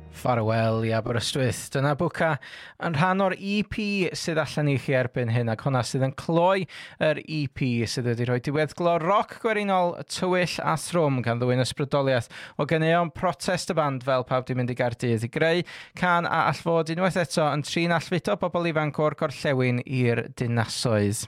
Farewell i Aberystwyth. Dyna bwca yn rhan o'r EP sydd allan i chi erbyn hyn, ac hwnna sydd yn cloi yr EP sydd wedi rhoi diweddglo roc gwerinol tywyll a thrwm gan ddwyn ysbrydoliaeth o ganeuon protest y band fel pawb di mynd i Gaerdydd i greu can a all fod unwaith eto yn trin allfudo bobl ifanc o'r gorllewin i'r dinasoedd.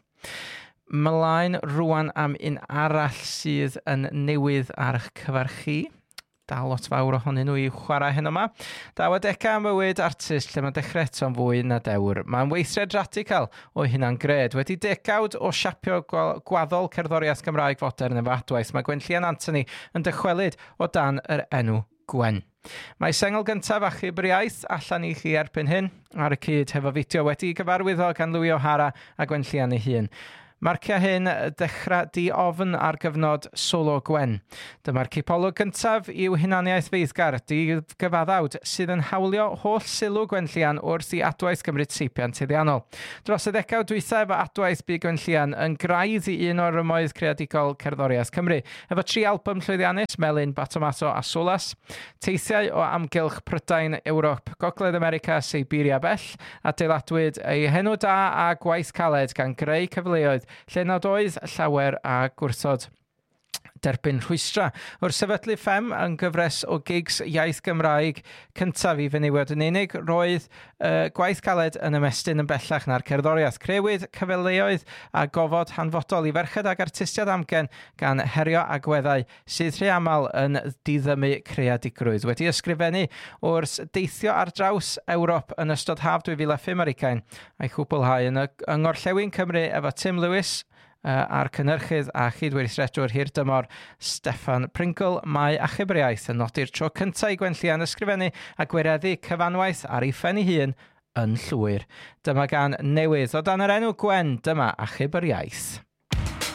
Mlaen rwan am un arall sydd yn newydd ar eich cyfarchu. Dal lot fawr ohonyn nhw i chwarae hyn yma. Daw adega mywyd artist lle mae'n dechrau eto'n fwy na dewr. Mae'n weithred radical o hynna'n gred. Wedi decawd o siapio gwaddol cerddoriaeth Gymraeg fodern efo adwaith. Mae Gwenllian Anthony yn dychwelyd o dan yr enw Gwen. Mae sengl gyntaf achub yr iaith allan i chi erbyn hyn ar y cyd hefo fideo wedi gyfarwyddo gan Louis O'Hara a Gwenllian ei hun. Marcia hyn dechrau di-ofn ar gyfnod solo Gwen. Dyma'r cipolwg gyntaf i'w hunaniaeth feiddgar, di-gyfaddawd sydd yn hawlio holl sylw Gwenllian wrth i adwaith gymryd seipiant iddiannol. Dros y ddegawd dwythaf efo adwaith bu Gwenllian yn graidd i un o'r rymoedd creadigol cerddoriaeth Cymru, efo 3 album llwyddiannus, Melyn, Batomato a Solas, teithiau o amgylch Prydain, Ewrop, Gogledd America, Siberia bell, adeiladwyd ei henw da a gwaith caled gan greu cyfleoedd lle nad oedd llawer a gwrthod. Derbyn rhwystra. Wrth sefydlu FEM yn gyfres o gigs iaith Gymraeg cyntaf i fenywod yn unig, roedd gwaith caled yn ymestyn yn bellach na'r cerddoriaeth. Creuwyd cyfleoedd a gofod hanfodol i ferched ag artistiad amgen gan herio agweddau sydd rhy aml yn diddymu creadigrwydd. Wedi ysgrifennu wrth deithio ar draws Ewrop yn ystod haf 2005 ar ugain a'i chwblhau yn Ngorllewin Cymru efo Tim Lewis a'r cynnyrchydd a chydweithredwr hir dymor Steffan Pringle. Mae achub yr iaith yn nodi'r tro cyntaf i Gwenllian ysgrifennu a gwireddu cyfanwaith ar ei phen ei hun yn llwyr. Dyma gan newydd o dan yr enw Gwen, dyma achub yr iaith.